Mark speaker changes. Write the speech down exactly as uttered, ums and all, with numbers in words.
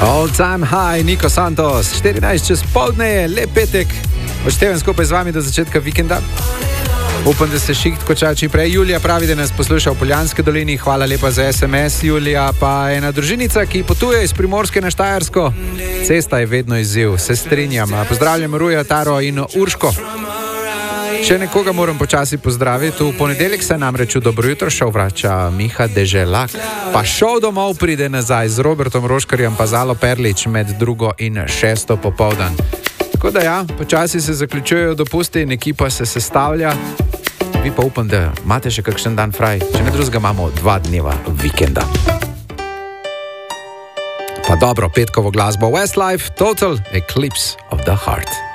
Speaker 1: All time high, Niko Santos, štirinajst čez poldne je, lep petek, odštevam skupaj z vami do začetka vikenda. Upam, da ste šiht kočali čim prej. Julija pravi, da nas posluša v Poljanski dolini, hvala lepa za es em es. Julija pa je ena družinica, ki potuje iz Primorske na Štajersko. Cesta je vedno izziv, se strinjam. Pozdravljam Ruja, Taro in Urško. Še nekoga moram počasi pozdraviti. V ponedeljek se namreč v Dobro jutro šov vrača Miha Deželak. Pa šov domov pride nazaj z Robertom Roškarjem pa Zalo Perlič med drugo in šesto popoldan. Tako da ja, počasi se zaključujejo dopusti in ekipa se sestavlja. Vi pa upam, da imate še kakšen dan fraj. Če ne drugega, imamo dva dneva vikenda. Pa dobro, petkovo glasbo Westlife, Total Eclipse of the Heart.